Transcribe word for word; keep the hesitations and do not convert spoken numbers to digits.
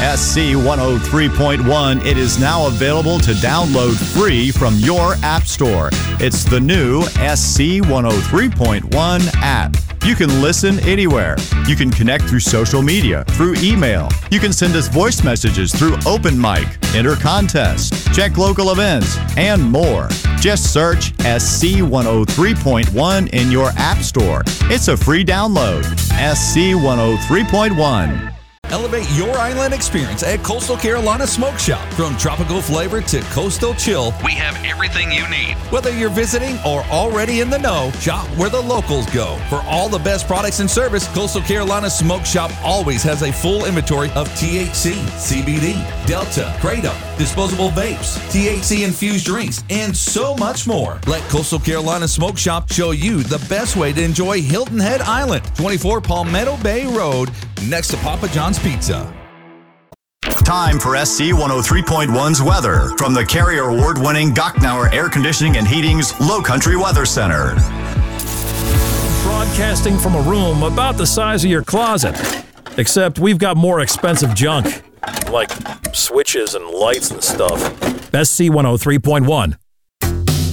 S C one oh three point one. It is now available to download free from your app store. It's the new S C one oh three point one app. You can listen anywhere. You can connect through social media, through email. You can send us voice messages through Open Mic, enter contests, check local events, and more. Just search S C one oh three point one in your app store. It's a free download. S C one oh three point one. Elevate your island experience at Coastal Carolina Smoke Shop. From tropical flavor to coastal chill, we have everything you need. Whether you're visiting or already in the know, shop where the locals go. For all the best products and service, Coastal Carolina Smoke Shop always has a full inventory of T H C, C B D, Delta, Kratom, disposable vapes, T H C-infused drinks, and so much more. Let Coastal Carolina Smoke Shop show you the best way to enjoy Hilton Head Island, twenty-four Palmetto Bay Road, next to Papa John's Pizza. Time for S C one oh three point one's weather from the Carrier Award-winning Gochnauer Air Conditioning and Heating's Low Country Weather Center. Broadcasting from a room about the size of your closet, except we've got more expensive junk, like switches and lights and stuff. S C one oh three point one.